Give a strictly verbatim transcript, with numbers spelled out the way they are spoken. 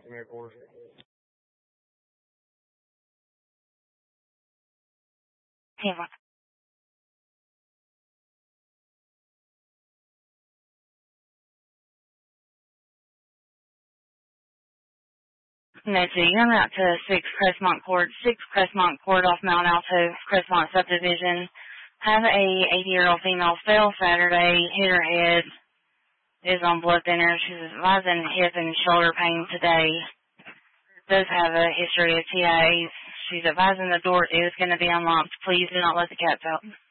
Give me a quarter. Yeah. No, see, I'm out to six Crestmont Court, six Crestmont Court off Mount Alto, Crestmont subdivision. Have a eighty-year-old female fell Saturday, hit her head, is on blood thinner. She's advising hip and shoulder pain today. Does have a history of T I As. She's advising the door is going to be unlocked. Please do not let the cats out.